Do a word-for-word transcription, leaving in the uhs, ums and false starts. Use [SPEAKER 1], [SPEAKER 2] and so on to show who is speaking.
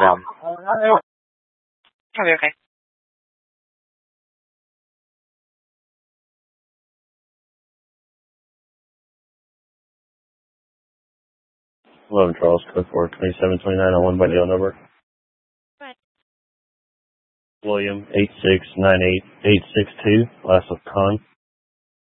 [SPEAKER 1] problem.
[SPEAKER 2] Probably okay.
[SPEAKER 3] eleven Charles, code four twenty-seven twenty-nine on one by deal number.
[SPEAKER 2] Go ahead.
[SPEAKER 3] William eight six nine eight eight six two, last of Con.